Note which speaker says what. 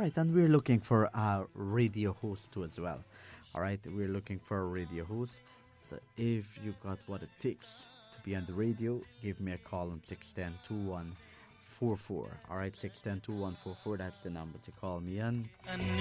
Speaker 1: right, and we're looking for a radio host too as well. All right, we're looking for a radio host. So if you got what it takes to be on the radio, give me a call on 610-2144. All right, 610-2144. That's the number to call me on.